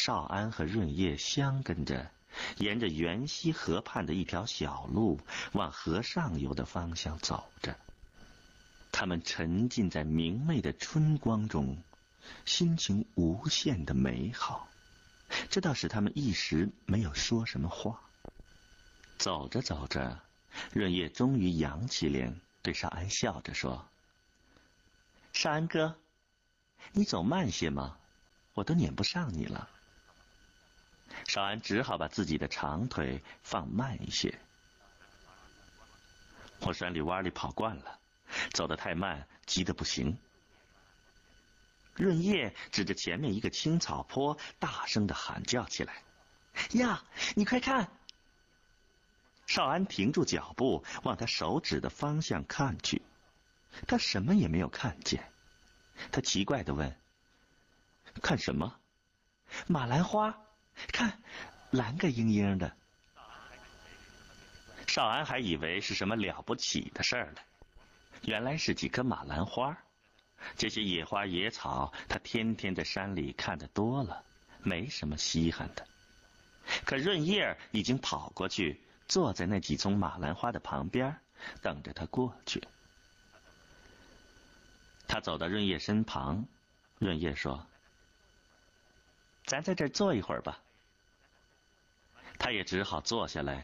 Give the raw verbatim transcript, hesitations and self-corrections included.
少安和润叶相跟着，沿着源溪河畔的一条小路往河上游的方向走着。他们沉浸在明媚的春光中，心情无限的美好，这倒使他们一时没有说什么话。走着走着，润叶终于扬起脸，对少安笑着说：“少安哥，你走慢些嘛，我都撵不上你了。”少安只好把自己的长腿放慢一些。我山里洼里跑惯了，走得太慢，急得不行。润叶指着前面一个青草坡，大声地喊叫起来：“呀，你快看！”少安停住脚步，往他手指的方向看去，他什么也没有看见。他奇怪地问：“看什么？”“马兰花，看，蓝个莹莹的。”少安还以为是什么了不起的事儿呢，原来是几棵马兰花。这些野花野草，他天天在山里看得多了，没什么稀罕的。可润叶已经跑过去，坐在那几丛马兰花的旁边，等着他过去。他走到润叶身旁，润叶说：“咱在这儿坐一会儿吧。”他也只好坐下来，